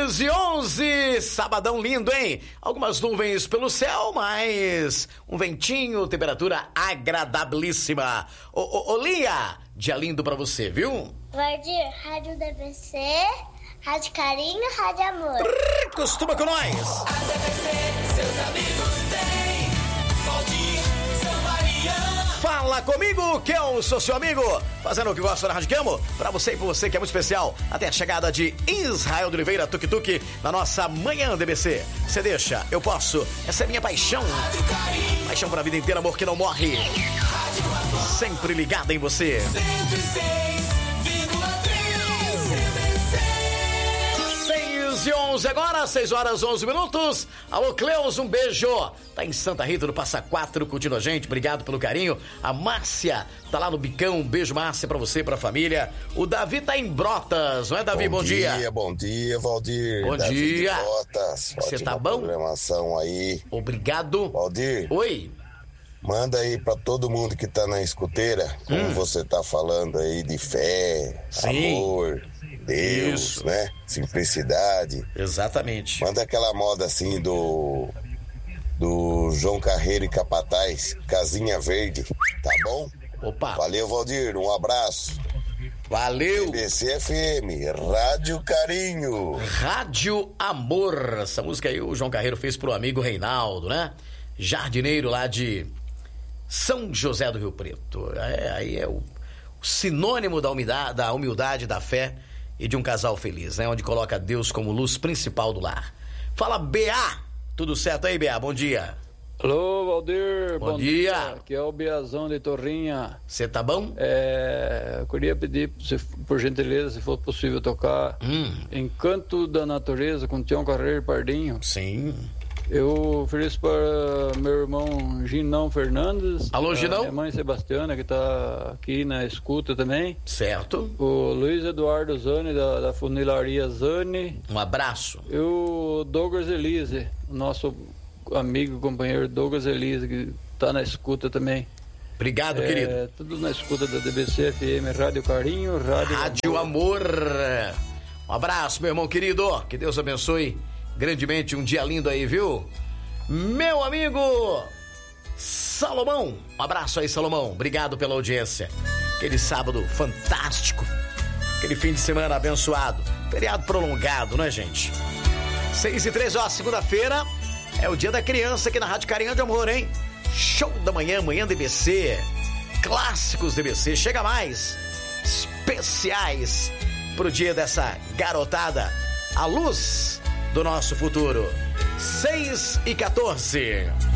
6:11, sabadão lindo, hein? Algumas nuvens pelo céu, mas um ventinho, temperatura agradabilíssima. Ô, Lia, dia lindo pra você, viu? Valdir, Rádio DBC, Rádio Carinho, Rádio Amor. Costuma com nós. A DBC, seus amigos têm. Valdir, São Mariano. Fala comigo, que eu sou seu amigo, fazendo o que gosta na Rádio Camo, pra você e por você, que é muito especial, até a chegada de Israel de Oliveira, Tuk-Tuk, na nossa Manhã DBC. Você deixa, eu posso, essa é minha paixão. Paixão pra vida inteira, amor que não morre. Sempre ligada em você. 6:11 agora, 6h11. Alô, Cleus, um beijo. Tá em Santa Rita do Passa Quatro, curtindo a gente, obrigado pelo carinho. A Márcia tá lá no Bicão, um beijo, Márcia, pra você, pra família. O Davi tá em Brotas, não é, Davi? Bom dia. Bom dia, Valdir. Bom Davi dia. de Brotas. Você tá bom? Programação aí. Obrigado. Valdir. Oi. Manda aí pra todo mundo que tá na escuteira, como você tá falando aí de fé, Sim. amor, Deus, Isso. né? Simplicidade. Exatamente. Manda aquela moda assim do João Carreiro e Capataz, Casinha Verde, tá bom? Opa. Valeu, Valdir, um abraço. Valeu. BBC FM, Rádio Carinho. Rádio Amor. Essa música aí o João Carreiro fez pro amigo Reinaldo, né? Jardineiro lá de São José do Rio Preto. Aí é o sinônimo da humildade, da fé e de um casal feliz, né? Onde coloca Deus como luz principal do lar. Fala, B.A. Tudo certo aí, B.A.? Bom dia. Alô, Valdir. Bom dia. Aqui é o Beazão de Torrinha. Você tá bom? Eu queria pedir, por gentileza, se for possível, tocar Encanto da Natureza com Tião Carreiro e Pardinho. Sim. Eu ofereço para meu irmão Ginão Fernandes. Alô, Ginão? Minha mãe Sebastiana, que tá aqui na escuta também. Certo. O Luiz Eduardo Zani, da Funilaria Zani. Um abraço. E o Douglas Elise, nosso amigo e companheiro Douglas Elise, que tá na escuta também. Obrigado, querido. Tudo na escuta da DBC FM, Rádio Carinho, Rádio Amor. Um abraço, meu irmão querido. Que Deus abençoe grandemente, um dia lindo aí, viu? Meu amigo Salomão, um abraço aí, Salomão, obrigado pela audiência. Aquele sábado fantástico, aquele fim de semana abençoado, feriado prolongado, né, gente? 6:13, ó, segunda-feira é o dia da criança aqui na Rádio Carinho de Amor, hein? Show da manhã, manhã DBC, clássicos DBC, chega mais, especiais pro dia dessa garotada, a luz do nosso futuro. 6:14.